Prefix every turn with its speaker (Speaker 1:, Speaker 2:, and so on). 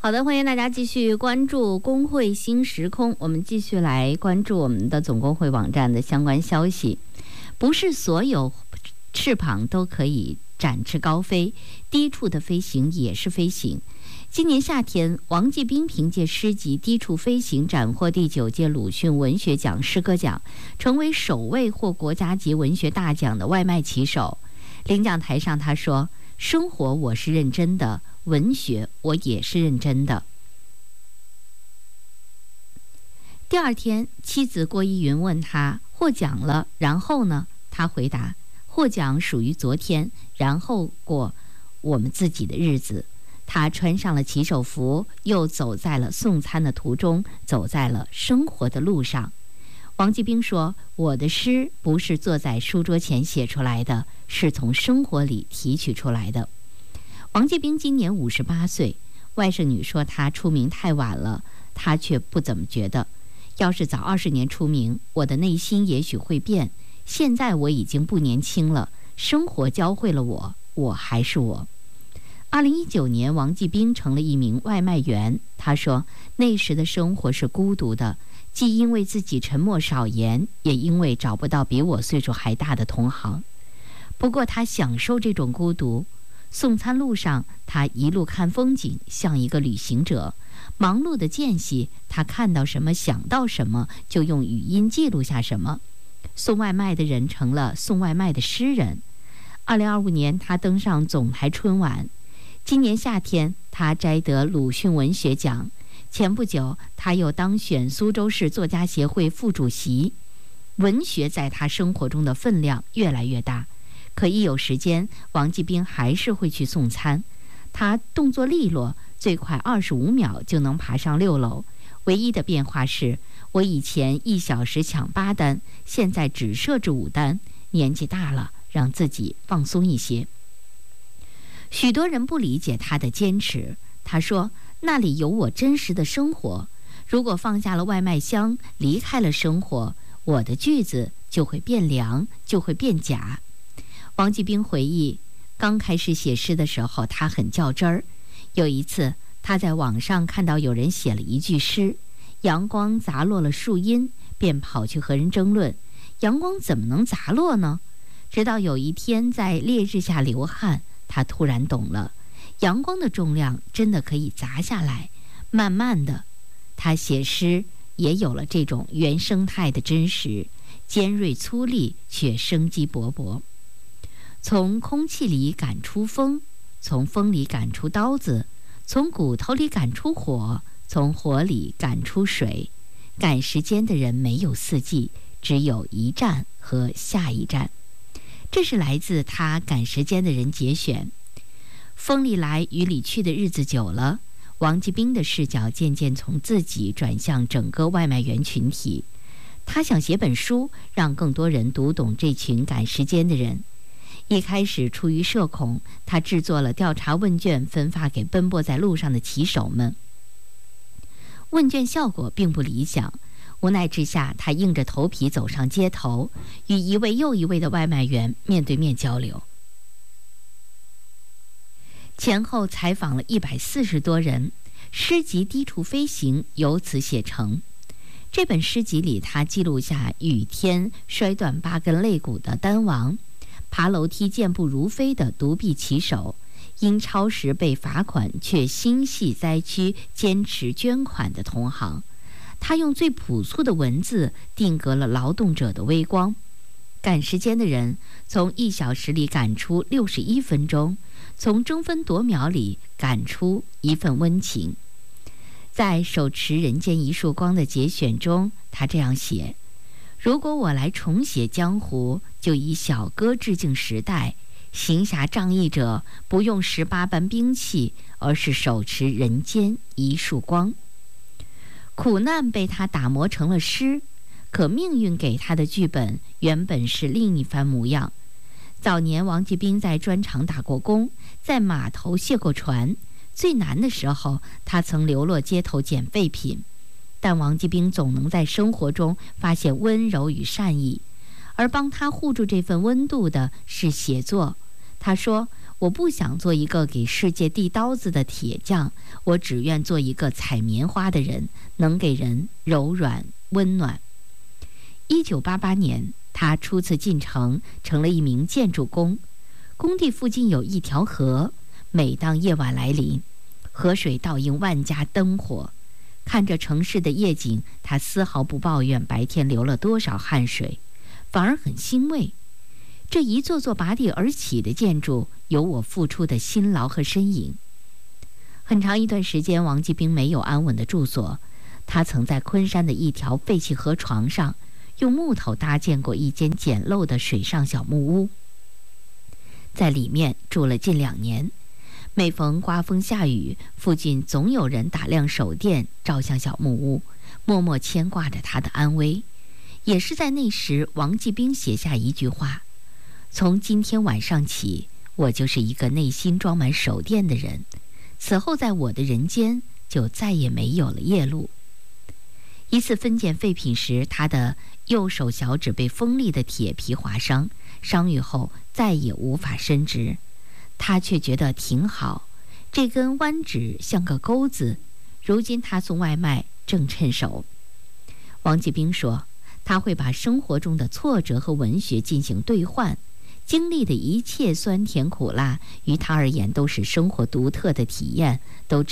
Speaker 1: 好的，欢迎大家继续关注工会新时空。我们继续来关注我们的总工会网站的相关消息。不是所有翅膀都可以展翅高飞，低处的飞行也是飞行。今年夏天，王继兵凭借诗集《低处飞行》斩获第9届鲁迅文学奖诗歌奖，成为首位获国家级文学大奖的外卖骑手。领奖台上他说：“生活我是认真的，文学我也是认真的。”第二天，妻子郭依云问他获奖了，然后呢？他回答：获奖属于昨天，然后过我们自己的日子。他穿上了骑手服，又走在了送餐的途中，走在了生活的路上。王继兵说：“我的诗不是坐在书桌前写出来的，是从生活里提取出来的。”王继兵今年58岁，外甥女说他出名太晚了，他却不怎么觉得。要是早20年出名，我的内心也许会变。现在我已经不年轻了，生活教会了我，我还是我。2019年，王继兵成了一名外卖员。他说，那时的生活是孤独的，既因为自己沉默少言，也因为找不到比我岁数还大的同行。不过他享受这种孤独。送餐路上，他一路看风景，像一个旅行者。忙碌的间隙，他看到什么想到什么，就用语音记录下什么。送外卖的人成了送外卖的诗人。2025年，他登上总台春晚。今年夏天，他摘得鲁迅文学奖。前不久，他又当选苏州市作家协会副主席。文学在他生活中的分量越来越大。可一有时间，王继兵还是会去送餐。他动作利落，最快25秒就能爬上6楼。唯一的变化是，我以前1小时抢8单，现在只设置5单。年纪大了，让自己放松一些。许多人不理解他的坚持。他说，那里有我真实的生活。如果放下了外卖箱，离开了生活，我的句子就会变凉，就会变假。王继兵回忆，刚开始写诗的时候，他很较真儿。有一次，他在网上看到有人写了一句诗，阳光砸落了树荫，便跑去和人争论，阳光怎么能砸落呢？直到有一天在烈日下流汗，他突然懂了，阳光的重量真的可以砸下来。慢慢的，他写诗也有了这种原生态的真实，尖锐粗粝却生机勃勃。从空气里赶出风，从风里赶出刀子，从骨头里赶出火，从火里赶出水。赶时间的人没有四季，只有一站和下一站。这是来自他赶时间的人节选。风里来雨里去的日子久了，王继兵的视角渐渐从自己转向整个外卖员群体。他想写本书，让更多人读懂这群赶时间的人。一开始出于社恐，他制作了调查问卷，分发给奔波在路上的骑手们。问卷效果并不理想，无奈之下，他硬着头皮走上街头，与一位又一位的外卖员面对面交流。前后采访了140多人，诗集《低处飞行》由此写成。这本诗集里，他记录下雨天摔断8根肋骨的单王，爬楼梯健步如飞的独臂骑手，因超时被罚款却心系灾区坚持捐款的同行。他用最朴素的文字定格了劳动者的微光。赶时间的人从1小时里赶出61分钟，从争分夺秒里赶出一份温情。在手持人间一束光的节选中，他这样写：如果我来重写江湖，就以小哥致敬时代。行侠仗义者不用18般兵器，而是手持人间一束光。苦难被他打磨成了诗，可命运给他的剧本原本是另一番模样。早年王继兵在砖厂打过工，在码头卸过船，最难的时候他曾流落街头捡废品。但王继兵总能在生活中发现温柔与善意，而帮他护住这份温度的是写作。他说， 我不想做一个给世界递刀子的铁匠，我只愿做一个采棉花的人，能给人柔软温暖。1988年，他初次进城，成了一名建筑工。工地附近有一条河，每当夜晚来临，河水倒映万家灯火。看着城市的夜景，他丝毫不抱怨白天流了多少汗水，反而很欣慰。这一座座拔地而起的建筑，有我付出的辛劳和身影。很长一段时间，王继兵没有安稳的住所。他曾在昆山的一条废弃河床上，用木头搭建过一间简陋的水上小木屋，在里面住了近2年。每逢刮风下雨，附近总有人打亮手电照向小木屋，默默牵挂着他的安危。也是在那时，王继兵写下一句话：从今天晚上起，我就是一个内心装满手电的人。此后在我的人间就再也没有了夜路。一次分拣废品时，他的右手小指被锋利的铁皮划伤，伤愈后再也无法伸直。他却觉得挺好，这根弯指像个钩子，如今他送外卖正趁手。王继兵说，他会把生活中的挫折和文学进行兑换，经历的一切酸甜苦辣，于他而言都是生活独特的体验，都